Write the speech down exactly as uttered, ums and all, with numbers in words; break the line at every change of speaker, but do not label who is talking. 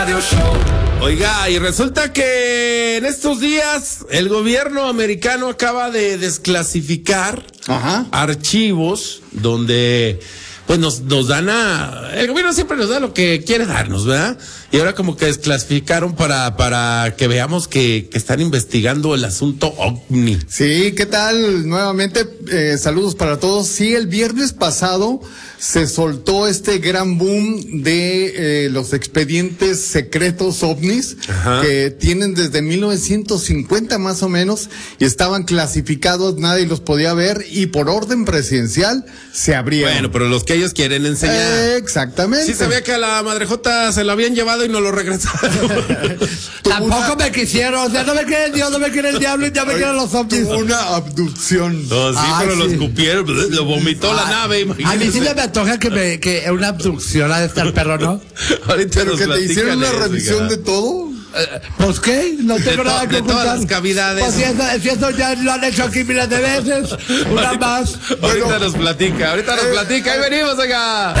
Oiga, y resulta que en estos días el gobierno americano acaba de desclasificar
Ajá.
archivos donde pues nos, nos dan a... El gobierno siempre nos da lo que quiere darnos, ¿verdad? Y ahora como que desclasificaron para, para que veamos que, que están investigando el asunto OVNI.
Sí, ¿qué tal? Nuevamente, eh, saludos para todos. Sí, el viernes pasado se soltó este gran boom de eh, los expedientes secretos ovnis. Ajá. Que tienen desde mil novecientos cincuenta más o menos y estaban clasificados, nadie los podía ver y por orden presidencial se abrieron.
Bueno, pero los que ellos quieren enseñar.
Eh, exactamente.
Sí sabía que a la madrejota se lo habían llevado y no lo regresaron.
Tampoco me quisieron, o sea, no me quiere el Dios, no me quiere el diablo y ya me quieren los ovnis.
Tuvo una abducción.
No, sí,
Ay,
pero
sí.
lo escupieron, lo vomitó la nave, imagínate.
A mí sí me antoja que, me, que una abducción ha de estar perro, ¿no?
Ahorita
Pero
nos
que te hicieron una
platican eso,
revisión
oiga.
de todo.
Eh, ¿Pues qué? No tengo
De
nada
to-
que
de todas
ocultar.
las cavidades.
Pues si eso, si eso ya lo han hecho aquí miles de veces, una
Ahorita-
más.
Ahorita
Bueno.
nos platica, ahorita nos
Eh,
platica, ahí venimos, oiga.